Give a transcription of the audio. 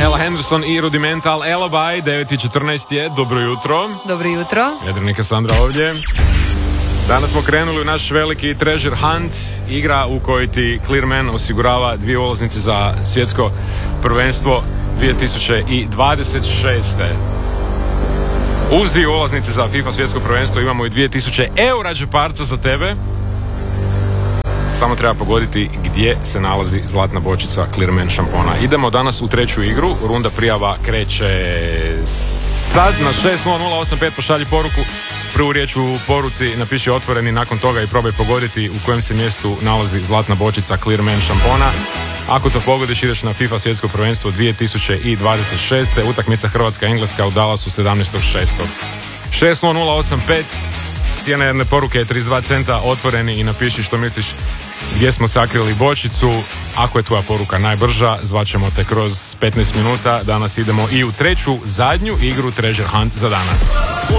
Ella Henderson i Rudimental Alibi, 9:14 je, dobro jutro. Dobro jutro. Jedrnika Sandra ovdje. Danas smo krenuli u naš veliki treasure hunt, igra u kojoj ti Clearman osigurava 2 ulaznice za svjetsko prvenstvo 2026. Uz 2 ulaznice za FIFA svjetsko prvenstvo imamo i 2000 eura džeparca za tebe. Samo treba pogoditi gdje se nalazi zlatna bočica Clearman šampona. Idemo danas u treću igru. Runda prijava kreće sad na 60085. Pošalji poruku. Prvu riječ u poruci napiši otvoreni, nakon toga i probaj pogoditi u kojem se mjestu nalazi zlatna bočica Clearman šampona. Ako to pogodiš, ideš na FIFA svjetsko prvenstvo 2026. Utakmica Hrvatska-Engleska u Dallasu 17.6. 60085. Cijena jedne poruke je 32 centa, otvoreni i napiši što misliš gdje smo sakrili bočicu. Ako je tvoja poruka najbrža, zvaćemo te kroz 15 minuta. Danas idemo i u treću, zadnju igru Treasure Hunt za danas.